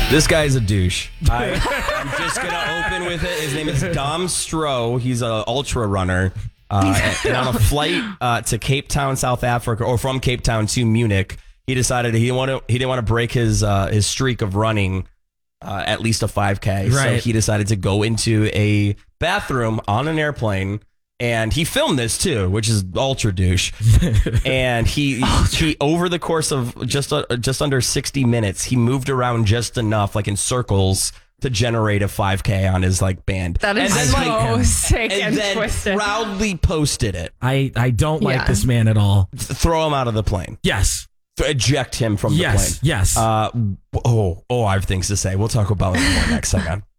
This guy's a douche. I'm just going to open with it. His name is Dom Stroh. He's an ultra runner. And on a flight to Cape Town, South Africa, or from Cape Town to Munich, he decided he didn't want to break his streak of running at least a 5K. Right. So he decided to go into a bathroom on an airplane. And he filmed this too, which is ultra douche. And he over the course of just under 60 minutes, he moved around just enough, like in circles, to generate a 5K on his like band. That is so sick and then twisted. proudly posted it. I don't like Yeah. this man at all. Throw him out of the plane. Yes. Eject him from the plane. Yes. I have things to say. We'll talk about it more next segment.